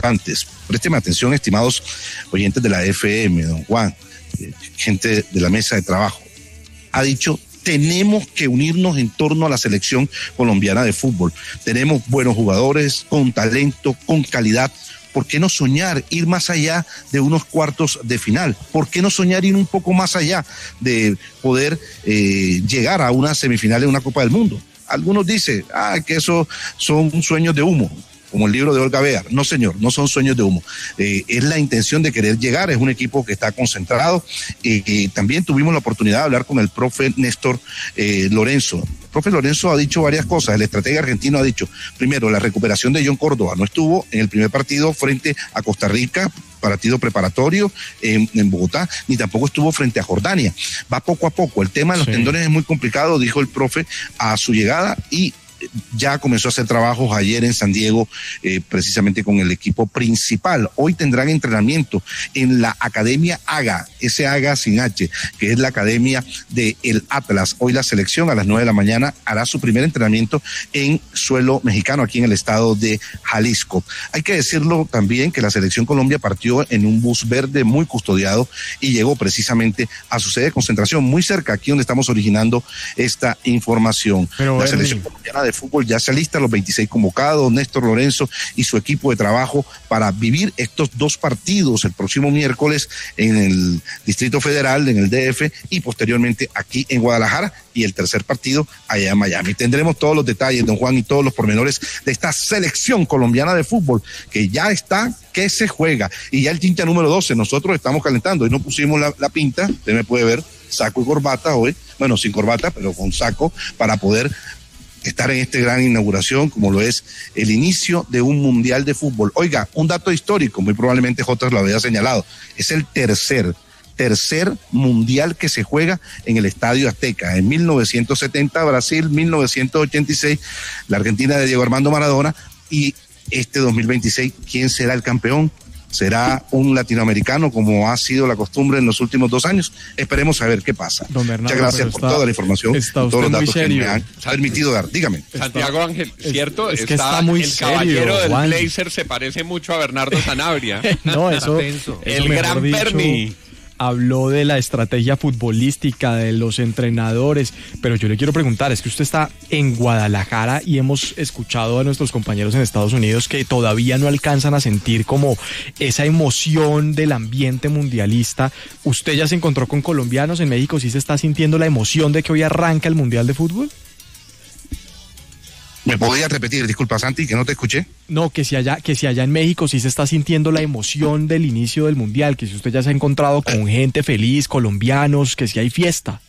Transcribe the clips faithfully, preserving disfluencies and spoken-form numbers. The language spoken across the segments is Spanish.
importantes. Présteme atención, estimados oyentes de la F M, don Juan, eh, gente de la mesa de trabajo. Ha dicho, tenemos que unirnos en torno a la selección colombiana de fútbol. Tenemos buenos jugadores, con talento, con calidad. ¿Por qué no soñar ir más allá de unos cuartos de final? ¿Por qué no soñar ir un poco más allá de poder eh, llegar a una semifinal de una Copa del Mundo? Algunos dicen, ah, que eso son sueños de humo, como el libro de Olga Bear. No, señor, no son sueños de humo. Eh, es la intención de querer llegar, es un equipo que está concentrado. Eh, eh, también tuvimos la oportunidad de hablar con el profe Néstor eh, Lorenzo. El profe Lorenzo ha dicho varias cosas. El estratega argentino ha dicho, primero, la recuperación de John Córdoba. No estuvo en el primer partido frente a Costa Rica, partido preparatorio en, en Bogotá, ni tampoco estuvo frente a Jordania. Va poco a poco. El tema de los sí. tendones es muy complicado, dijo el profe a su llegada, y ya comenzó a hacer trabajos ayer en San Diego, eh, precisamente con el equipo principal. Hoy tendrán entrenamiento en la Academia AGA, ese AGA sin H, que es la Academia del Atlas. Hoy la selección a las nueve de la mañana hará su primer entrenamiento en suelo mexicano, aquí en el estado de Jalisco. Hay que decirlo también que la selección Colombia partió en un bus verde muy custodiado y llegó precisamente a su sede de concentración, muy cerca, aquí donde estamos originando esta información. Pero la selección colombiana de fútbol ya se alista, los veintiséis convocados, Néstor Lorenzo y su equipo de trabajo para vivir estos dos partidos el próximo miércoles en el Distrito Federal, en el D F, y posteriormente aquí en Guadalajara, y el tercer partido allá en Miami. Tendremos todos los detalles, don Juan, y todos los pormenores de esta selección colombiana de fútbol que ya está, que se juega, y ya el tinta número doce, nosotros estamos calentando, y no pusimos la, la pinta, usted me puede ver, saco y corbata hoy, bueno, sin corbata, pero con saco, para poder estar en esta gran inauguración, como lo es el inicio de un mundial de fútbol. Oiga, un dato histórico, muy probablemente J lo había señalado, es el tercer, tercer mundial que se juega en el Estadio Azteca. En mil novecientos setenta, Brasil, mil novecientos ochenta y seis, la Argentina de Diego Armando Maradona, y este dos mil veintiséis, ¿quién será el campeón? ¿Será un latinoamericano, como ha sido la costumbre en los últimos dos años? Esperemos a ver qué pasa. Don Bernardo, muchas gracias por está, toda la información, está todos los datos serio. que me han permitido dar. Dígame. Santiago Ángel, ¿cierto? Es, es que está, está muy el serio, caballero del Juan. Blazer se parece mucho a Bernardo Sanabria. No, eso, eso el gran dicho, Bernie. Habló de la estrategia futbolística, de los entrenadores, pero yo le quiero preguntar, es que usted está en Guadalajara y hemos escuchado a nuestros compañeros en Estados Unidos que todavía no alcanzan a sentir como esa emoción del ambiente mundialista. ¿Usted ya se encontró con colombianos en México? ¿Sí se está sintiendo la emoción de que hoy arranca el Mundial de Fútbol? ¿Me podías repetir? Disculpa, Santi, que no te escuché. No, que si allá, que si allá en México sí se está sintiendo la emoción del inicio del Mundial, que si usted ya se ha encontrado con gente feliz, colombianos, que si hay fiesta.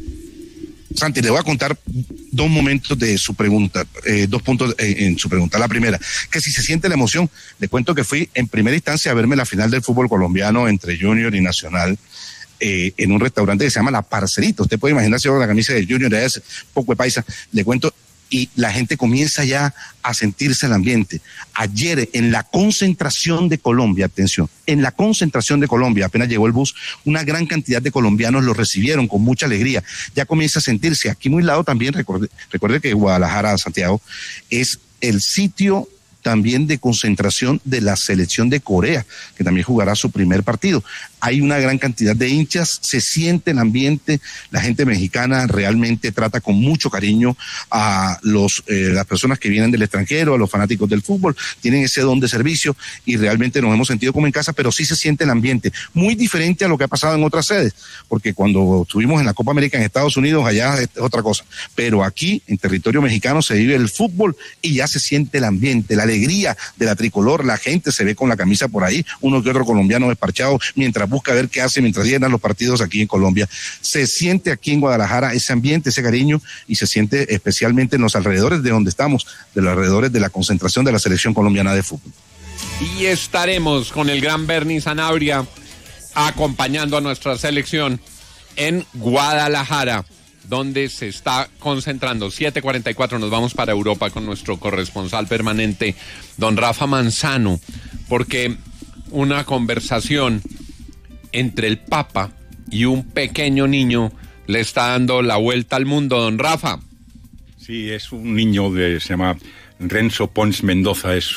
Santi, le voy a contar dos momentos de su pregunta, eh, dos puntos eh, en su pregunta. La primera, que si se siente la emoción, le cuento que fui en primera instancia a verme la final del fútbol colombiano entre Junior y Nacional, eh, en un restaurante que se llama La Parcerita. Usted puede imaginarse con la camisa de Junior, de ese poco de paisa, le cuento, y la gente comienza ya a sentirse el ambiente. Ayer, en la concentración de Colombia, atención, en la concentración de Colombia, apenas llegó el bus, una gran cantidad de colombianos lo recibieron con mucha alegría. Ya comienza a sentirse. Aquí muy lado también, recuerde, recuerde que Guadalajara, Santiago, es el sitio también de concentración de la selección de Corea, que también jugará su primer partido. Hay una gran cantidad de hinchas, se siente el ambiente, la gente mexicana realmente trata con mucho cariño a los eh, las personas que vienen del extranjero, a los fanáticos del fútbol, tienen ese don de servicio y realmente nos hemos sentido como en casa, pero sí se siente el ambiente, muy diferente a lo que ha pasado en otras sedes, porque cuando estuvimos en la Copa América en Estados Unidos, allá es otra cosa, pero aquí en territorio mexicano se vive el fútbol y ya se siente el ambiente, la alegría de la tricolor, la gente se ve con la camisa por ahí, uno que otro colombiano desparchado, mientras busca ver qué hace mientras llenan los partidos aquí en Colombia. Se siente aquí en Guadalajara ese ambiente, ese cariño, y se siente especialmente en los alrededores de donde estamos, de los alrededores de la concentración de la selección colombiana de fútbol. Y estaremos con el gran Bernie Sanabria acompañando a nuestra selección en Guadalajara, donde se está concentrando. siete cuarenta y cuatro, nos vamos para Europa con nuestro corresponsal permanente, don Rafa Manzano, porque una conversación entre el Papa y un pequeño niño le está dando la vuelta al mundo, don Rafa. Sí, es un niño que se llama Renzo Pons Mendoza, es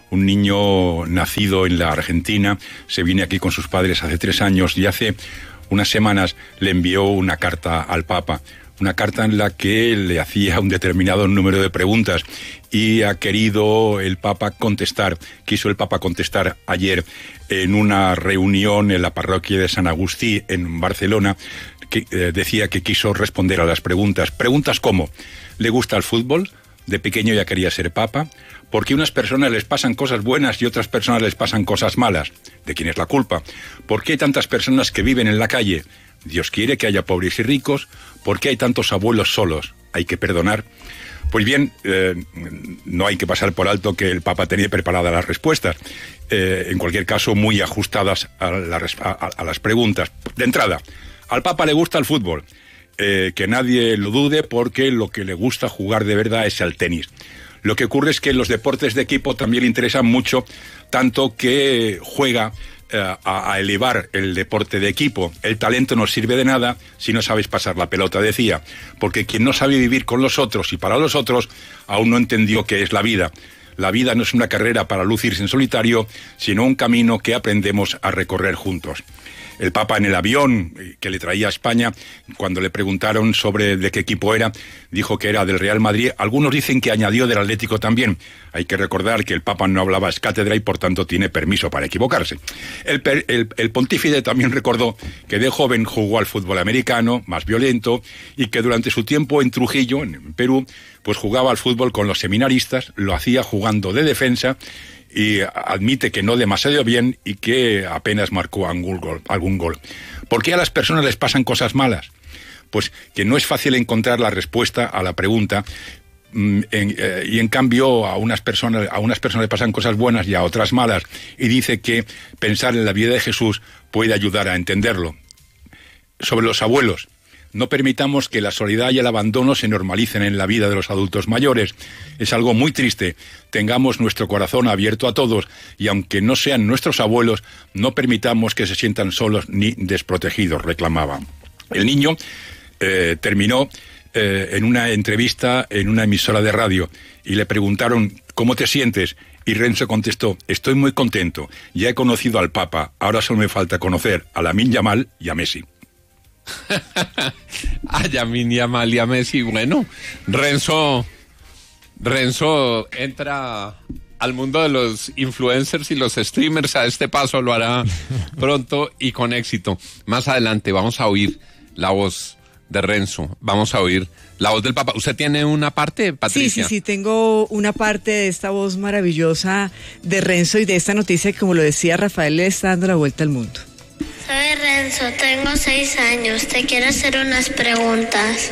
un niño nacido en la Argentina, se viene aquí con sus padres hace tres años y hace unas semanas le envió una carta al Papa, una carta en la que le hacía un determinado número de preguntas y ha querido el Papa contestar, quiso el Papa contestar ayer en una reunión en la parroquia de San Agustí en Barcelona, que eh, decía que quiso responder a las preguntas. Preguntas como, ¿le gusta el fútbol? De pequeño ya quería ser Papa. ¿Por qué unas personas les pasan cosas buenas y otras personas les pasan cosas malas? ¿De quién es la culpa? ¿Por qué hay tantas personas que viven en la calle? ¿Dios quiere que haya pobres y ricos? ¿Por qué hay tantos abuelos solos? ¿Hay que perdonar? Pues bien, eh, no hay que pasar por alto que el Papa tenía preparadas las respuestas, eh, en cualquier caso muy ajustadas a, la, a, a las preguntas. De entrada, al Papa le gusta el fútbol, eh, que nadie lo dude porque lo que le gusta jugar de verdad es el tenis. Lo que ocurre es que los deportes de equipo también le interesan mucho, tanto que juega eh, a, a elevar el deporte de equipo. El talento no sirve de nada si no sabes pasar la pelota, decía, porque quien no sabe vivir con los otros y para los otros aún no entendió qué es la vida. La vida no es una carrera para lucirse en solitario, sino un camino que aprendemos a recorrer juntos. El Papa en el avión que le traía a España, cuando le preguntaron sobre de qué equipo era, dijo que era del Real Madrid. Algunos dicen que añadió del Atlético también. Hay que recordar que el Papa no hablaba ex cátedra y por tanto tiene permiso para equivocarse. El, el, el pontífice también recordó que de joven jugó al fútbol americano, más violento, y que durante su tiempo en Trujillo, en Perú, pues jugaba al fútbol con los seminaristas, lo hacía jugando de defensa, y admite que no demasiado bien y que apenas marcó algún gol, algún gol. ¿Por qué a las personas les pasan cosas malas? Pues que no es fácil encontrar la respuesta a la pregunta, en, eh, y en cambio a unas personas a unas personas les pasan cosas buenas y a otras malas, y dice que pensar en la vida de Jesús puede ayudar a entenderlo. Sobre los abuelos, no permitamos que la soledad y el abandono se normalicen en la vida de los adultos mayores. Es algo muy triste. Tengamos nuestro corazón abierto a todos y aunque no sean nuestros abuelos, no permitamos que se sientan solos ni desprotegidos, reclamaba. El niño eh, terminó eh, en una entrevista en una emisora de radio y le preguntaron ¿cómo te sientes? Y Renzo contestó, estoy muy contento, ya he conocido al Papa, ahora solo me falta conocer a Lamine Yamal y a Messi. A Lamine Yamal y a Messi. Bueno, Renzo Renzo entra al mundo de los influencers y los streamers. A este paso lo hará pronto y con éxito. Más adelante vamos a oír la voz de Renzo, vamos a oír la voz del Papa. ¿Usted tiene una parte, Patricia? Sí, sí, sí, tengo una parte de esta voz maravillosa de Renzo y de esta noticia que, como lo decía Rafael, le está dando la vuelta al mundo. Soy Renzo, tengo seis años. Te quiero hacer unas preguntas.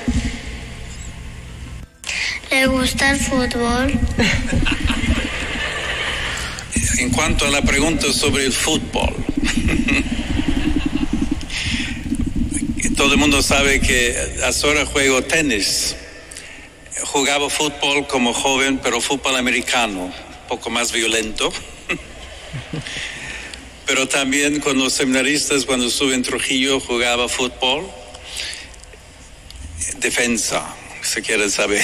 ¿Le gusta el fútbol? En cuanto a la pregunta sobre el fútbol, todo el mundo sabe que ahora juego tenis. Jugaba fútbol como joven, pero fútbol americano, un poco más violento. Pero también con los seminaristas, cuando estuve en Trujillo, jugaba fútbol. Defensa, si quieren saber.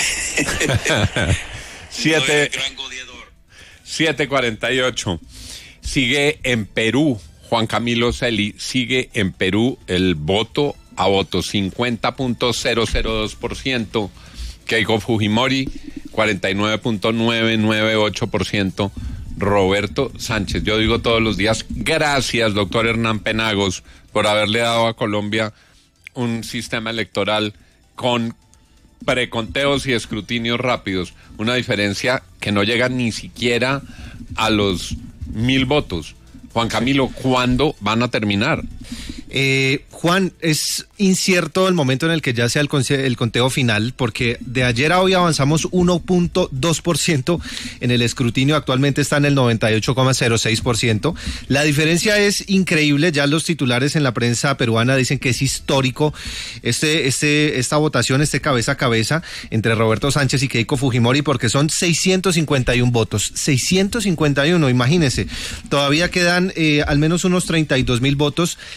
Siete, siete cuarenta y ocho. Sigue en Perú, Juan Camilo Celi, sigue en Perú el voto a voto, cincuenta punto cero cero dos por ciento. Keiko Fujimori, cuarenta y nueve punto novecientos noventa y ocho por ciento. Roberto Sánchez. Yo digo todos los días, gracias, doctor Hernán Penagos, por haberle dado a Colombia un sistema electoral con preconteos y escrutinios rápidos. Una diferencia que no llega ni siquiera a los mil votos. Juan Camilo, ¿cuándo van a terminar? Eh, Juan, es incierto el momento en el que ya sea el, el conteo final, porque de ayer a hoy avanzamos uno punto dos por ciento en el escrutinio, actualmente está en el noventa y ocho coma cero seis por ciento. La diferencia es increíble, ya los titulares en la prensa peruana dicen que es histórico este, este, esta votación, este cabeza a cabeza entre Roberto Sánchez y Keiko Fujimori, porque son seiscientos cincuenta y uno votos, seiscientos cincuenta y uno, imagínense, todavía quedan eh, al menos unos treinta y dos mil votos que están por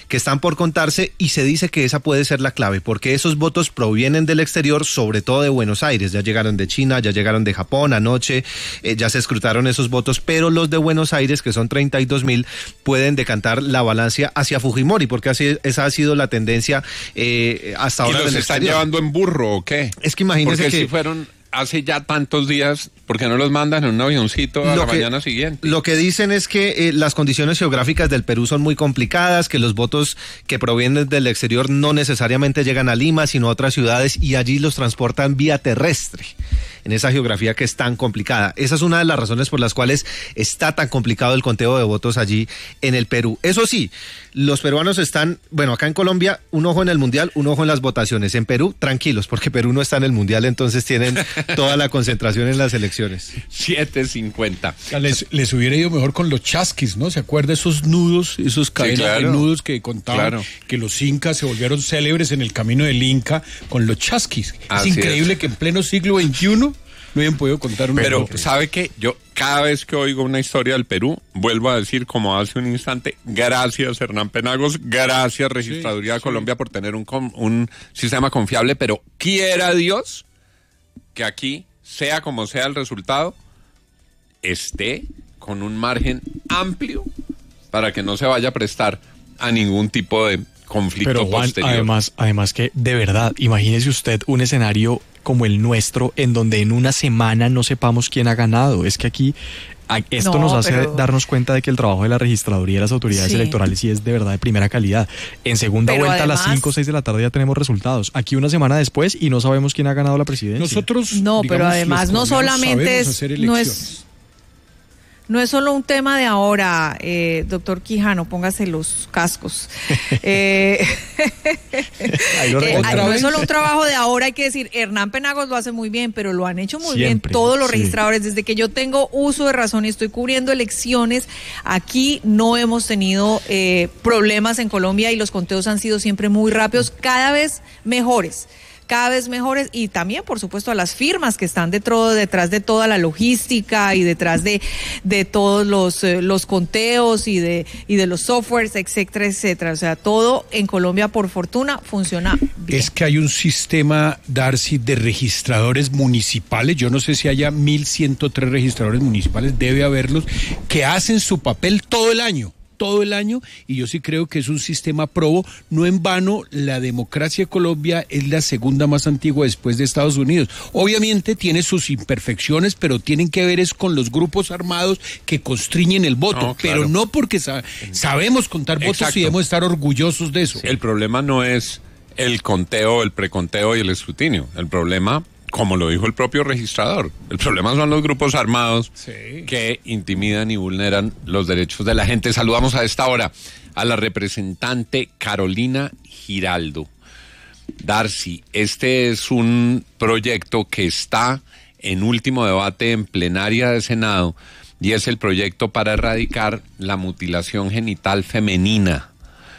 por contarse y se dice que esa puede ser la clave, porque esos votos provienen del exterior, sobre todo de Buenos Aires. Ya llegaron de China, ya llegaron de Japón anoche, eh, ya se escrutaron esos votos, pero los de Buenos Aires, que son treinta y dos mil, pueden decantar la balanza hacia Fujimori, porque así, esa ha sido la tendencia eh, hasta ahora. ¿Y los del están exterior. llevando en burro o qué? Es que imagínense porque que si fueron hace ya tantos días, ¿por qué no los mandan en un avioncito a Lo la que- mañana siguiente? Lo que dicen es que eh, las condiciones geográficas del Perú son muy complicadas, que los votos que provienen del exterior no necesariamente llegan a Lima, sino a otras ciudades, y allí los transportan vía terrestre, en esa geografía que es tan complicada. Esa es una de las razones por las cuales está tan complicado el conteo de votos allí en el Perú. Eso sí, los peruanos están, bueno, acá en Colombia, un ojo en el Mundial, un ojo en las votaciones. En Perú, tranquilos, porque Perú no está en el Mundial, entonces tienen toda la concentración en las elecciones. siete cincuenta. Les, les hubiera ido mejor con los chasquis, ¿no? ¿Se acuerda esos nudos, esos cadenas claro. de nudos que contaban Claro. que los incas se volvieron célebres en el camino del Inca con los chasquis? Así es increíble es. que en pleno siglo veintiuno no hayan podido contar un Pero, nombre. ¿sabe qué? Yo cada vez que oigo una historia del Perú, vuelvo a decir, como hace un instante, gracias Hernán Penagos, gracias Registraduría de sí. Colombia por tener un, com- un sistema confiable, pero quiera Dios que aquí, sea como sea el resultado, esté con un margen amplio para que no se vaya a prestar a ningún tipo de conflicto Pero Juan, posterior. además, además que de verdad, imagínese usted un escenario como el nuestro en donde en una semana no sepamos quién ha ganado. Es que aquí a- esto No, nos hace pero- darnos cuenta de que el trabajo de la registraduría y las autoridades Sí. electorales sí es de verdad de primera calidad. En segunda Pero vuelta a las además- cinco o seis de la tarde ya tenemos resultados. Aquí una semana después y no sabemos quién ha ganado la presidencia. Nosotros, No, pero digamos, además los no colombianos solamente sabemos es, hacer no elecciones. es, no es solo un tema de ahora, eh, doctor Quijano, póngase los cascos. eh, Ahí lo eh, regañaron. ¿Otra no vez? es solo un trabajo de ahora, hay que decir, Hernán Penagos lo hace muy bien, pero lo han hecho muy Siempre, bien todos los sí. registradores. Desde que yo tengo uso de razón y estoy cubriendo elecciones, aquí no hemos tenido eh, problemas en Colombia y los conteos han sido siempre muy rápidos, cada vez mejores. cada vez mejores, y también, por supuesto, a las firmas que están detrás, detrás de toda la logística y detrás de, de todos los, eh, los conteos y de, y de los softwares, etcétera, etcétera. O sea, todo en Colombia, por fortuna, funciona bien. Es que hay un sistema, Darcy, de registradores municipales. Yo no sé si haya mil ciento tres registradores municipales, debe haberlos, que hacen su papel todo el año. todo el año, y yo sí creo que es un sistema probo. No en vano, la democracia de Colombia es la segunda más antigua después de Estados Unidos. Obviamente tiene sus imperfecciones, pero tienen que ver es con los grupos armados que constriñen el voto, No, claro. pero no porque sa- sabemos contar votos Exacto. y debemos estar orgullosos de eso. El problema no es el conteo, el preconteo y el escrutinio. El problema, como lo dijo el propio registrador, el problema son los grupos armados Sí. que intimidan y vulneran los derechos de la gente. Saludamos a esta hora a la representante Carolina Giraldo. Darcy, este es un proyecto que está en último debate en plenaria de Senado y es el proyecto para erradicar la mutilación genital femenina.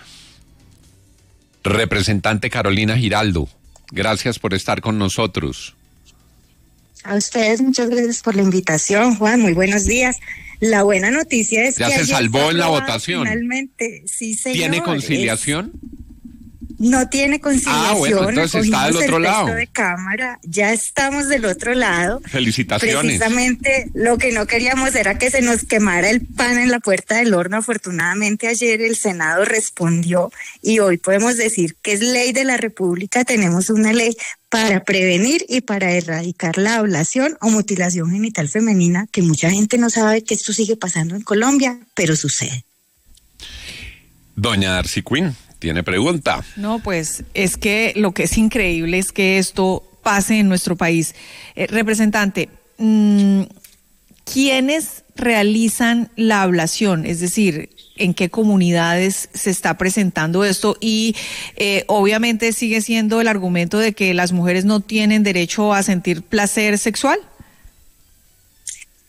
Representante Carolina Giraldo, gracias por estar con nosotros. A ustedes muchas gracias por la invitación, Juan, muy buenos días. La buena noticia es Ya que se ayer salvó fue en la aprobado votación. Finalmente, sí, señor. ¿Tiene Es- conciliación? No tiene conciliación. Ah, bueno, entonces está del recogimos otro el lado. texto de cámara, ya estamos del otro lado. Felicitaciones. Precisamente lo que no queríamos era que se nos quemara el pan en la puerta del horno. Afortunadamente ayer el Senado respondió y hoy podemos decir que es ley de la República. Tenemos una ley para prevenir y para erradicar la ablación o mutilación genital femenina, que mucha gente no sabe que esto sigue pasando en Colombia, pero sucede. Doña Darcy Quinn tiene pregunta. No, pues es que lo que es increíble es que esto pase en nuestro país. Eh, representante, mmm, ¿quiénes realizan la ablación? Es decir, ¿en qué comunidades se está presentando esto? Y eh, obviamente sigue siendo el argumento de que las mujeres no tienen derecho a sentir placer sexual.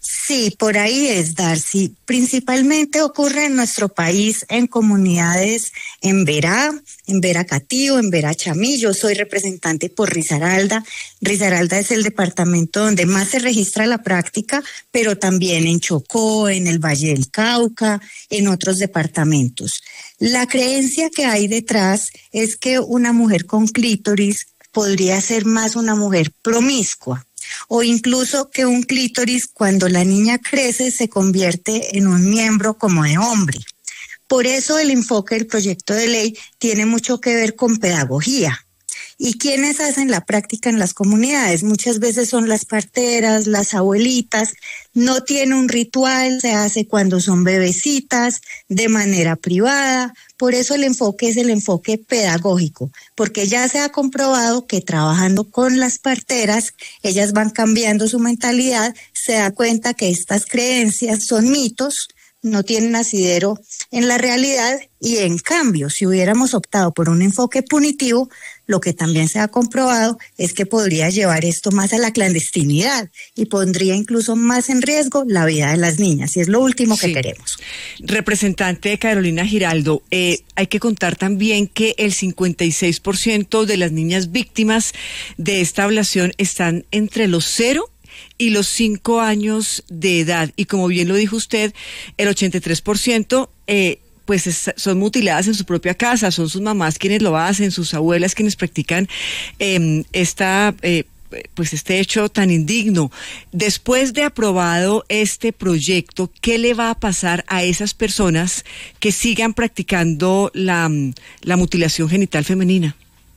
Sí, por ahí es, Darcy. Principalmente ocurre en nuestro país en comunidades en Verá, en Veracatío, en Verachamí. Yo soy representante por Risaralda. Risaralda es el departamento donde más se registra la práctica, pero también en Chocó, en el Valle del Cauca, en otros departamentos. La creencia que hay detrás es que una mujer con clítoris podría ser más una mujer promiscua, o incluso que un clítoris cuando la niña crece se convierte en un miembro como de hombre. Por eso el enfoque del proyecto de ley tiene mucho que ver con pedagogía. ¿Y quiénes hacen la práctica en las comunidades? Muchas veces son las parteras, las abuelitas. No tiene un ritual, se hace cuando son bebecitas, de manera privada. Por eso el enfoque es el enfoque pedagógico, porque ya se ha comprobado que trabajando con las parteras, ellas van cambiando su mentalidad, se da cuenta que estas creencias son mitos, no tienen asidero en la realidad, y en cambio, si hubiéramos optado por un enfoque punitivo, lo que también se ha comprobado es que podría llevar esto más a la clandestinidad y pondría incluso más en riesgo la vida de las niñas, y es lo último que sí. queremos. Representante Carolina Giraldo, eh, hay que contar también que el cincuenta y seis por ciento de las niñas víctimas de esta ablación están entre los cero y los cinco años de edad, y como bien lo dijo usted, el ochenta y tres por ciento eh, pues es, son mutiladas en su propia casa, son sus mamás quienes lo hacen, sus abuelas quienes practican eh, esta eh, pues este hecho tan indigno. Después de aprobado este proyecto, ¿qué le va a pasar a esas personas que sigan practicando la, la mutilación genital femenina?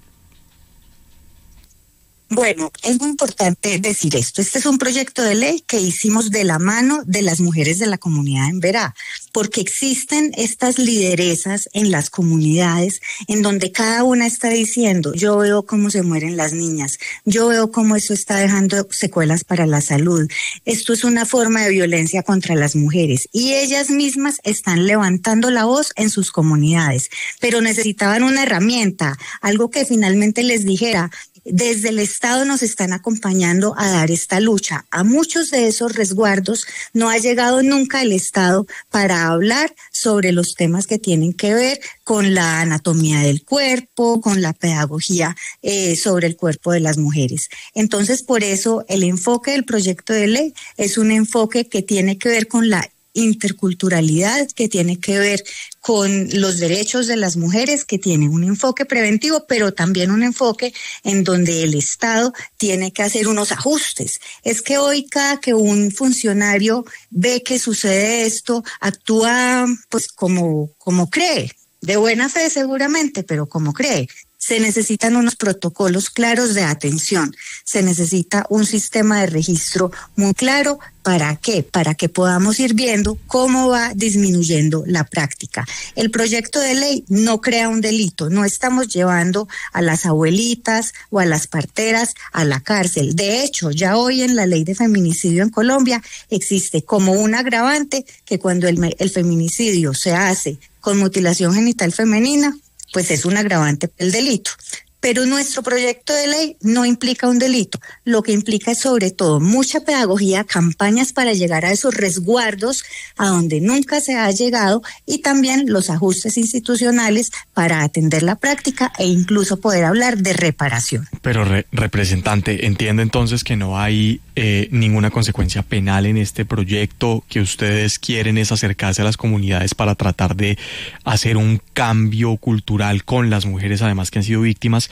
Bueno, es muy importante decir esto. Este es un proyecto de ley que hicimos de la mano de las mujeres de la comunidad en Verá, porque existen estas lideresas en las comunidades en donde cada una está diciendo: yo veo cómo se mueren las niñas, yo veo cómo eso está dejando secuelas para la salud, esto es una forma de violencia contra las mujeres, y ellas mismas están levantando la voz en sus comunidades, pero necesitaban una herramienta, algo que finalmente les dijera: desde el Estado nos están acompañando a dar esta lucha. A muchos de esos resguardos no ha llegado nunca el Estado para hablar sobre los temas que tienen que ver con la anatomía del cuerpo, con la pedagogía eh, sobre el cuerpo de las mujeres. Entonces, por eso el enfoque del proyecto de ley es un enfoque que tiene que ver con la interculturalidad, que tiene que ver con los derechos de las mujeres, que tiene un enfoque preventivo, pero también un enfoque en donde el Estado tiene que hacer unos ajustes. Es que hoy cada que un funcionario ve que sucede esto, actúa pues como, como cree, de buena fe seguramente, pero como cree. Se necesitan unos protocolos claros de atención, se necesita un sistema de registro muy claro. ¿Para qué? Para que podamos ir viendo cómo va disminuyendo la práctica. El proyecto de ley no crea un delito, no estamos llevando a las abuelitas o a las parteras a la cárcel. De hecho, ya hoy en la ley de feminicidio en Colombia existe como un agravante que cuando el, el feminicidio se hace con mutilación genital femenina, pues es un agravante el delito. Pero nuestro proyecto de ley no implica un delito. Lo que implica es sobre todo mucha pedagogía, campañas para llegar a esos resguardos a donde nunca se ha llegado, y también los ajustes institucionales para atender la práctica e incluso poder hablar de reparación. Pero re representante, entiende entonces que no hay eh, ninguna consecuencia penal en este proyecto, que ustedes quieren es acercarse a las comunidades para tratar de hacer un cambio cultural con las mujeres, además que han sido víctimas.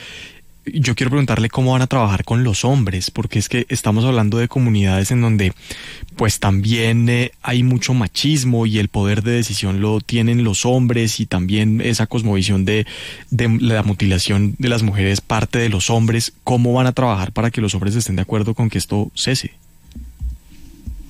Yo quiero preguntarle cómo van a trabajar con los hombres, porque es que estamos hablando de comunidades en donde pues también eh, hay mucho machismo y el poder de decisión lo tienen los hombres, y también esa cosmovisión de, de la mutilación de las mujeres parte de los hombres. ¿Cómo van a trabajar para que los hombres estén de acuerdo con que esto cese?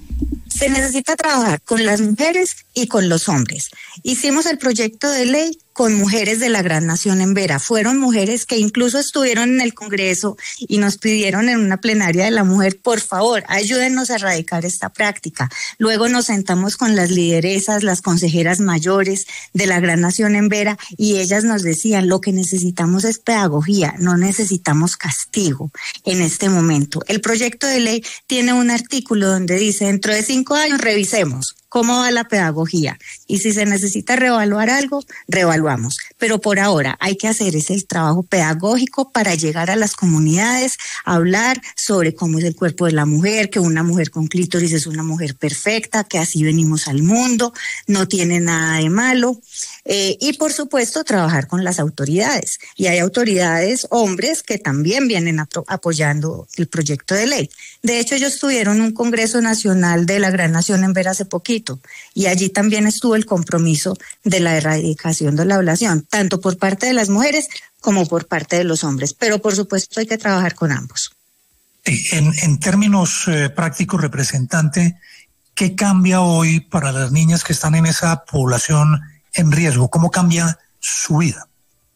Se necesita trabajar con las mujeres y con los hombres. Hicimos el proyecto de ley con mujeres de la Gran Nación en Vera. Fueron mujeres que incluso estuvieron en el Congreso y nos pidieron en una plenaria de la mujer, por favor, ayúdennos a erradicar esta práctica. Luego nos sentamos con las lideresas, las consejeras mayores de la Gran Nación en Vera, y ellas nos decían, lo que necesitamos es pedagogía, no necesitamos castigo en este momento. El proyecto de ley tiene un artículo donde dice, dentro de cinco años revisemos cómo va la pedagogía, y si se necesita reevaluar algo, reevaluamos. Pero por ahora hay que hacer ese trabajo pedagógico para llegar a las comunidades, a hablar sobre cómo es el cuerpo de la mujer, que una mujer con clítoris es una mujer perfecta, que así venimos al mundo, no tiene nada de malo, eh, y por supuesto trabajar con las autoridades. Y hay autoridades, hombres, que también vienen apro- apoyando el proyecto de ley. De hecho, ellos tuvieron un Congreso Nacional de la Gran Nación en Vera hace poquito, y allí también estuvo el compromiso de la erradicación de la ablación, tanto por parte de las mujeres como por parte de los hombres, pero por supuesto hay que trabajar con ambos. En, en términos eh, prácticos, representante, ¿qué cambia hoy para las niñas que están en esa población en riesgo? ¿Cómo cambia su vida?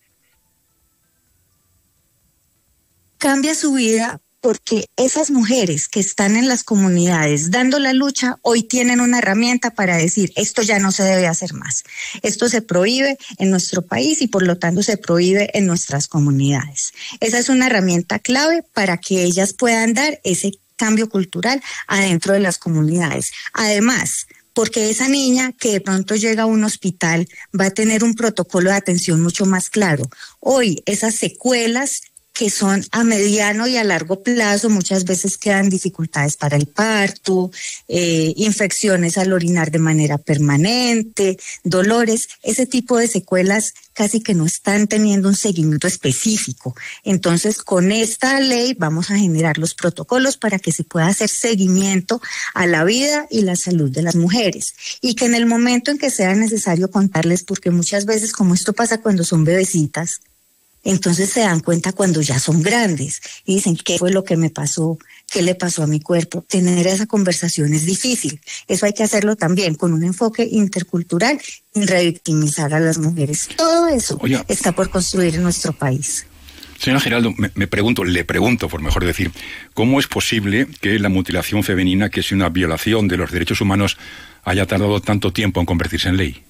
Cambia su vida porque esas mujeres que están en las comunidades dando la lucha, hoy tienen una herramienta para decir, esto ya no se debe hacer más. Esto se prohíbe en nuestro país y por lo tanto se prohíbe en nuestras comunidades. Esa es una herramienta clave para que ellas puedan dar ese cambio cultural adentro de las comunidades. Además, porque esa niña que de pronto llega a un hospital va a tener un protocolo de atención mucho más claro. Hoy esas secuelas que son a mediano y a largo plazo, muchas veces quedan dificultades para el parto, eh, infecciones al orinar de manera permanente, dolores, ese tipo de secuelas casi que no están teniendo un seguimiento específico. Entonces, con esta ley vamos a generar los protocolos para que se pueda hacer seguimiento a la vida y la salud de las mujeres, y que en el momento en que sea necesario contarles, porque muchas veces, como esto pasa cuando son bebecitas, entonces se dan cuenta cuando ya son grandes y dicen, ¿qué fue lo que me pasó? ¿Qué le pasó a mi cuerpo? Tener esa conversación es difícil. Eso hay que hacerlo también con un enfoque intercultural y revictimizar a las mujeres. Todo eso Oye, está por construir en nuestro país. Señora Giraldo, me, me pregunto, le pregunto, por mejor decir, ¿cómo es posible que la mutilación femenina, que es una violación de los derechos humanos, haya tardado tanto tiempo en convertirse en ley?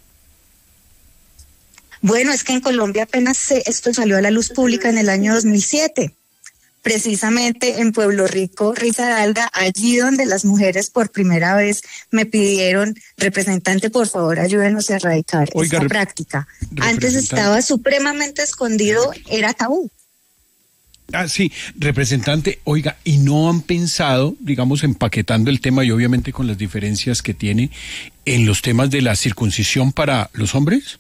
Bueno, es que en Colombia apenas se, esto salió a la luz pública en el año dos mil siete, precisamente en Pueblo Rico, Risaralda, allí donde las mujeres por primera vez me pidieron, representante, por favor, ayúdenos a erradicar Oiga, esta práctica. Antes estaba supremamente escondido, era tabú. Ah, sí, representante, oiga, ¿y no han pensado, digamos, empaquetando el tema y obviamente con las diferencias que tiene en los temas de la circuncisión para los hombres?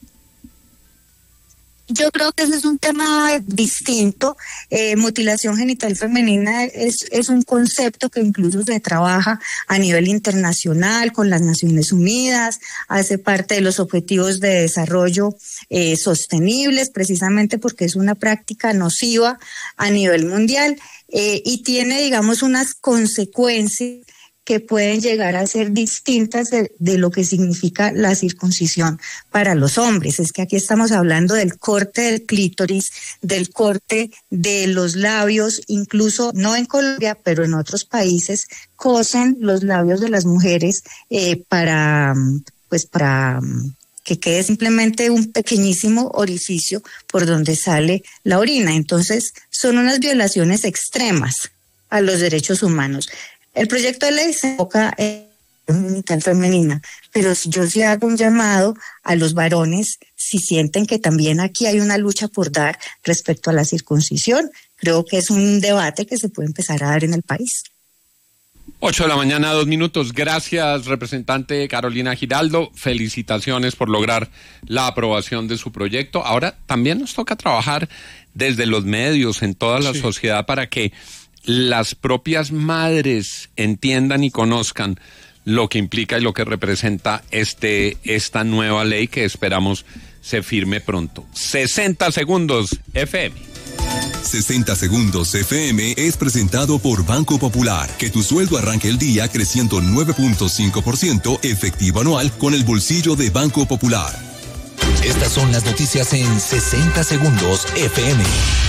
Yo creo que ese es un tema distinto. Eh, mutilación genital femenina es, es un concepto que incluso se trabaja a nivel internacional con las Naciones Unidas, hace parte de los objetivos de desarrollo eh, sostenibles, precisamente porque es una práctica nociva a nivel mundial eh, y tiene, digamos, unas consecuencias que pueden llegar a ser distintas de, de lo que significa la circuncisión para los hombres. Es que aquí estamos hablando del corte del clítoris, del corte de los labios, incluso no en Colombia, pero en otros países cosen los labios de las mujeres eh, para, pues para que quede simplemente un pequeñísimo orificio por donde sale la orina. Entonces, son unas violaciones extremas a los derechos humanos. El proyecto de ley se enfoca en la genital femenina, pero yo sí hago un llamado a los varones, si sienten que también aquí hay una lucha por dar respecto a la circuncisión, creo que es un debate que se puede empezar a dar en el país. Ocho de la mañana, dos minutos. Gracias, representante Carolina Giraldo. Felicitaciones por lograr la aprobación de su proyecto. Ahora también nos toca trabajar desde los medios, en toda la sí. sociedad, para que las propias madres entiendan y conozcan lo que implica y lo que representa este esta nueva ley que esperamos se firme pronto. sesenta segundos F M. sesenta segundos F M es presentado por Banco Popular. Que tu sueldo arranque el día creciendo nueve punto cinco por ciento efectivo anual con el bolsillo de Banco Popular. Estas son las noticias en sesenta segundos F M.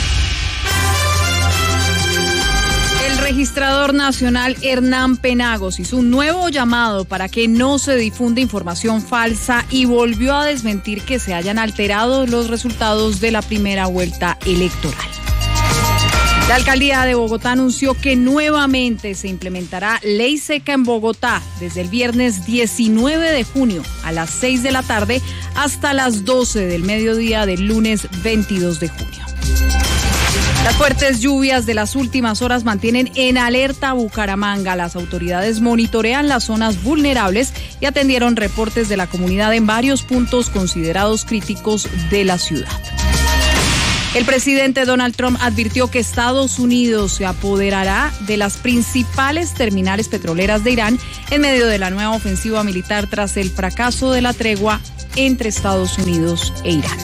El registrador nacional Hernán Penagos hizo un nuevo llamado para que no se difunda información falsa y volvió a desmentir que se hayan alterado los resultados de la primera vuelta electoral. La alcaldía de Bogotá anunció que nuevamente se implementará ley seca en Bogotá desde el viernes diecinueve de junio a las seis de la tarde hasta las doce del mediodía del lunes veintidós de junio. Las fuertes lluvias de las últimas horas mantienen en alerta a Bucaramanga. Las autoridades monitorean las zonas vulnerables y atendieron reportes de la comunidad en varios puntos considerados críticos de la ciudad. El presidente Donald Trump advirtió que Estados Unidos se apoderará de las principales terminales petroleras de Irán en medio de la nueva ofensiva militar tras el fracaso de la tregua entre Estados Unidos e Irán.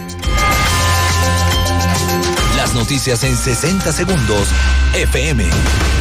Las noticias en sesenta segundos F M.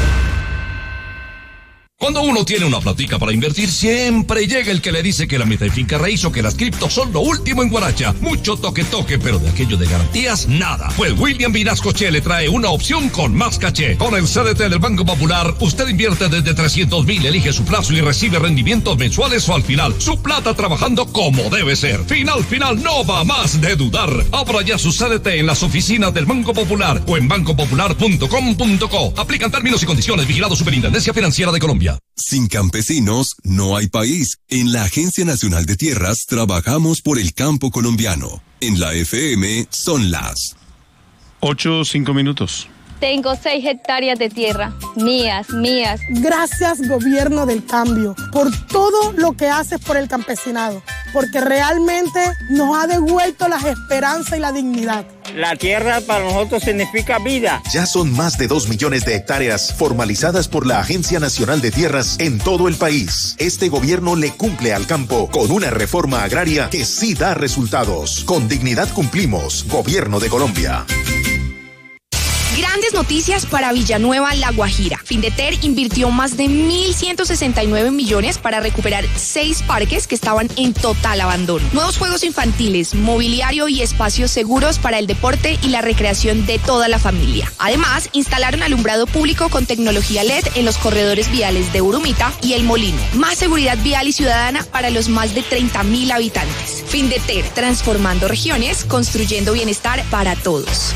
Cuando uno tiene una platica para invertir, siempre llega el que le dice que la meta de finca raíz o que las criptos son lo último en Guaracha. Mucho toque toque, pero de aquello de garantías, nada. Pues William Vinascoche le trae una opción con más caché. Con el C D T del Banco Popular, usted invierte desde trescientos mil, elige su plazo y recibe rendimientos mensuales o al final. Su plata trabajando como debe ser. Final, final, no va más de dudar. Abra ya su C D T en las oficinas del Banco Popular o en banco popular punto com punto co. Aplican términos y condiciones. Vigilado Superintendencia Financiera de Colombia. Sin campesinos no hay país. En la Agencia Nacional de Tierras trabajamos por el campo colombiano. En la F M son las ocho, cinco minutos. Tengo seis hectáreas de tierra, mías, mías. Gracias, Gobierno del Cambio, por todo lo que haces por el campesinado, porque realmente nos ha devuelto las esperanzas y la dignidad. La tierra para nosotros significa vida. Ya son más de dos millones de hectáreas formalizadas por la Agencia Nacional de Tierras en todo el país. Este gobierno le cumple al campo con una reforma agraria que sí da resultados. Con dignidad cumplimos. Gobierno de Colombia. Grandes noticias para Villanueva, La Guajira. Findeter invirtió más de mil ciento sesenta y nueve millones para recuperar seis parques que estaban en total abandono. Nuevos juegos infantiles, mobiliario y espacios seguros para el deporte y la recreación de toda la familia. Además, instalaron alumbrado público con tecnología L E D en los corredores viales de Urumita y El Molino. Más seguridad vial y ciudadana para los más de treinta mil habitantes. Findeter, transformando regiones, construyendo bienestar para todos.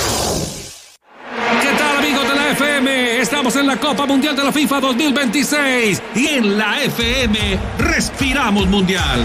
¿Qué tal, amigos de la F M? Estamos en la Copa Mundial de la FIFA dos mil veintiséis y en la F M respiramos mundial.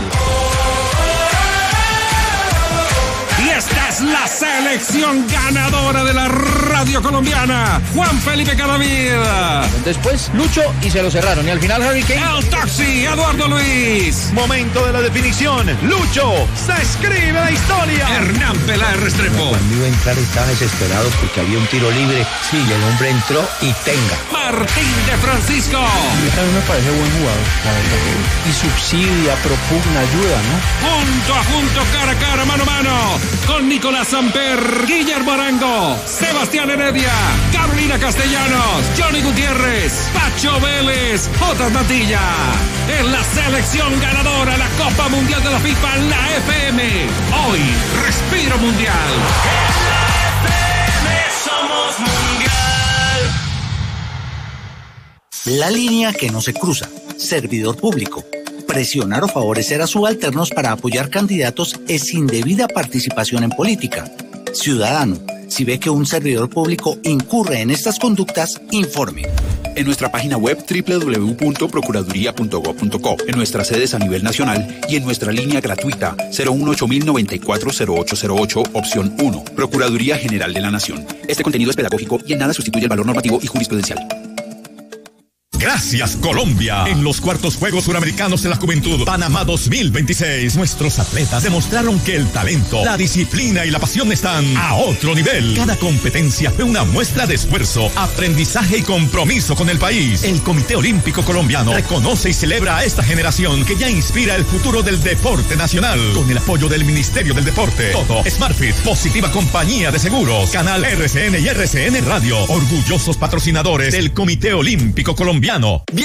Y esta es la selección ganadora de la radio colombiana, Juan Felipe Cadavid. Después Lucho y se lo cerraron. Y al final Harry Kane. El taxi, Eduardo Luis. Momento de la definición. Lucho, se escribe la historia. Hernán Peláez Restrepo. Cuando iba a entrar estaba desesperado porque había un tiro libre. Sí, y el hombre entró y tenga. Martín de Francisco. A mí me parece buen jugador, la verdad. Y subsidia, propugna, ayuda, ¿no? Junto a junto, cara a cara, mano a mano. Con Nicolás Samper, Guillermo Arango, Sebastián Heredia, Carolina Castellanos, Johnny Gutiérrez, Pacho Vélez, J. Matilla. Es la selección ganadora, la Copa Mundial de la FIFA, la F M. Hoy, respiro mundial. En la F M somos mundial. La línea que no se cruza. Servidor público. Presionar o favorecer a subalternos para apoyar candidatos es indebida participación en política. Ciudadano, si ve que un servidor público incurre en estas conductas, informe. En nuestra página web doble u doble u doble u punto procuraduría punto gob punto co, en nuestras sedes a nivel nacional y en nuestra línea gratuita cero uno ocho mil noventa y cuatro cero ocho cero ocho, opción uno. Procuraduría General de la Nación. Este contenido es pedagógico y en nada sustituye el valor normativo y jurisprudencial. Gracias, Colombia. En los cuartos Juegos Suramericanos de la Juventud, Panamá dos mil veintiséis, nuestros atletas demostraron que el talento, la disciplina y la pasión están a otro nivel. Cada competencia fue una muestra de esfuerzo, aprendizaje y compromiso con el país. El Comité Olímpico Colombiano reconoce y celebra a esta generación que ya inspira el futuro del deporte nacional. Con el apoyo del Ministerio del Deporte, Toto, Smartfit, Positiva Compañía de Seguros, Canal R C N y R C N Radio, orgullosos patrocinadores del Comité Olímpico Colombiano.